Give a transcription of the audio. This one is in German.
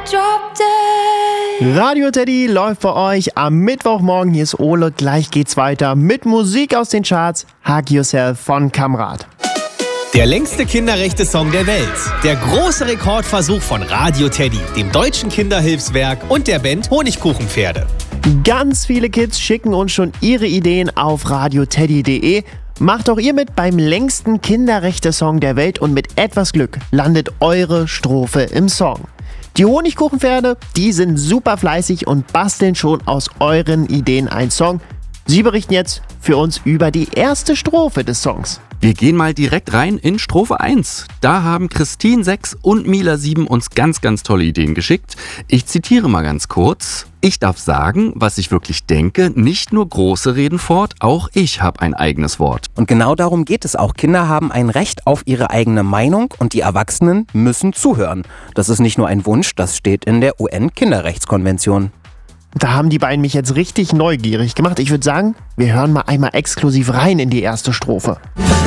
drop dead. Radio Teddy läuft für euch am Mittwochmorgen. Hier ist Ole. Gleich geht's weiter mit Musik aus den Charts. Hug Yourself von Kamrat. Der längste Kinderrechte-Song der Welt. Der große Rekordversuch von Radio Teddy, dem Deutschen Kinderhilfswerk und der Band Honigkuchenpferde. Ganz viele Kids schicken uns schon ihre Ideen auf radioteddy.de. Macht auch ihr mit beim längsten Kinderrechte-Song der Welt und mit etwas Glück landet eure Strophe im Song. Die Honigkuchenpferde, die sind super fleißig und basteln schon aus euren Ideen einen Song. Sie berichten jetzt für uns über die erste Strophe des Songs. Wir gehen mal direkt rein in Strophe 1. Da haben Christine 6 und Mila 7 uns ganz, ganz tolle Ideen geschickt. Ich zitiere mal ganz kurz. Ich darf sagen, was ich wirklich denke, nicht nur Große reden fort, auch ich habe ein eigenes Wort. Und genau darum geht es auch. Kinder haben ein Recht auf ihre eigene Meinung und die Erwachsenen müssen zuhören. Das ist nicht nur ein Wunsch, das steht in der UN-Kinderrechtskonvention. Da haben die beiden mich jetzt richtig neugierig gemacht. Ich würde sagen, wir hören mal einmal exklusiv rein in die erste Strophe.